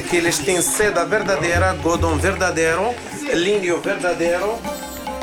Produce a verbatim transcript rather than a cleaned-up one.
que eles têm seda verdadeira, algodão verdadeiro, linho verdadeiro.